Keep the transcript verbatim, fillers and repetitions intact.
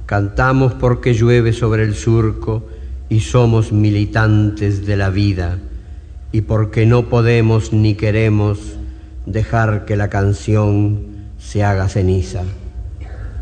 Cantamos porque llueve sobre el surco y somos militantes de la vida, y porque no podemos ni queremos dejar que la canción se haga ceniza.